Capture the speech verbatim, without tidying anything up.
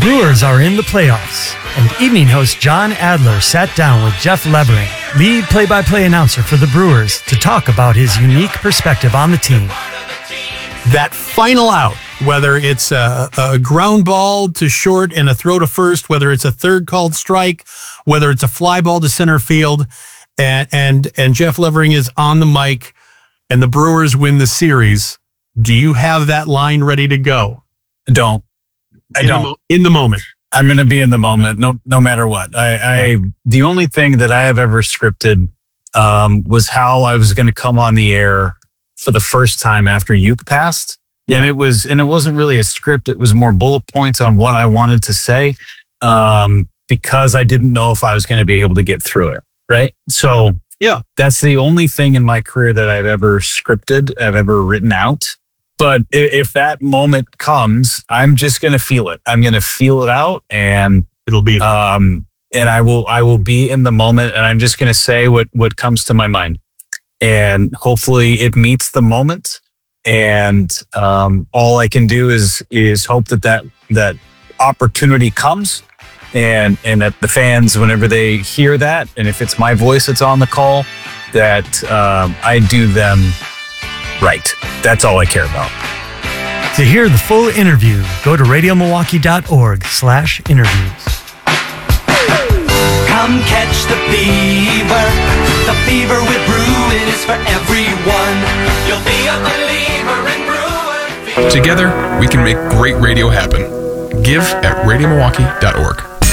Brewers are in the playoffs, and evening host John Adler sat down with Jeff Levering, lead play-by-play announcer for the Brewers, to talk about his unique perspective on the team. That final out, whether it's a, a ground ball to short and a throw to first, whether it's a third called strike, whether it's a fly ball to center field, and and and Jeff Levering is on the mic, and the Brewers win the series. Do you have that line ready to go? Don't. I in don't. The mo- in the moment. I'm going to be in the moment, no, no matter what. I, I, the only thing that I have ever scripted um, was how I was going to come on the air for the first time after Uke passed, yeah. and it was, and it wasn't really a script. It was more bullet points on what I wanted to say, um, because I didn't know if I was going to be able to get through it. Right. So yeah, that's the only thing in my career that I've ever scripted, I've ever written out. But if that moment comes, I'm just going to feel it. I'm going to feel it out, and it'll be, um, and I will, I will be in the moment, and I'm just going to say what, what comes to my mind, and hopefully it meets the moment. And, um, all I can do is, is hope that that, that opportunity comes, and, and that the fans, whenever they hear that, and if it's my voice that's on the call, that, um, I do them right. That's all I care about. To hear the full interview, go to radiomilwaukee.org slash interviews. Come catch the fever. The fever with Bruin is for everyone. You'll be a believer in Bruin. Together, we can make great radio happen. Give at radio milwaukee dot org.